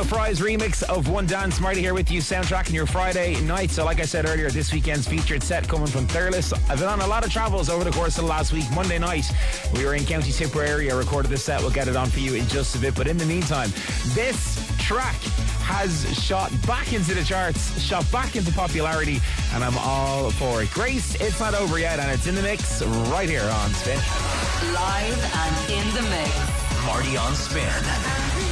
Niall Fry's remix of One Dance. Marty here with you, soundtracking your Friday night. So like I said earlier, this weekend's featured set coming from Thurles. I've been on a lot of travels over the course of the last week. Monday night, we were in County Tipperary, recorded this set. We'll get it on for you in just a bit. But in the meantime, this track has shot back into the charts, shot back into popularity, and I'm all for it. Grace, It's Not Over Yet, and it's in the mix right here on Spin. Live and in the mix. Marty on Spin.